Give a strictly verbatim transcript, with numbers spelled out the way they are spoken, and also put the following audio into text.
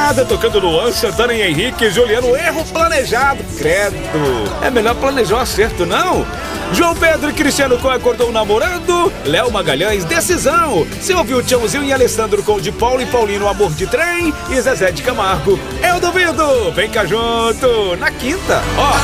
nada, tocando Luan, Santana e Henrique, Juliano, erro planejado, credo. É melhor planejar o acerto, não? João Pedro e Cristiano Coy acordou namorando, Léo Magalhães, decisão. Se ouviu Tiãozinho e Alessandro com de Paulo e Paulino, amor de trem, e Zezé de Camargo, eu duvido, vem cá junto, na quinta, ó.